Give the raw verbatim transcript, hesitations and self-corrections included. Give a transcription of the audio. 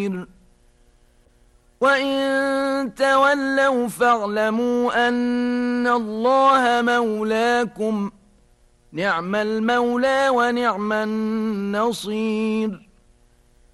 وإن تولوا فاعلموا أن الله مولاكم، نعم المولى ونعم النصير.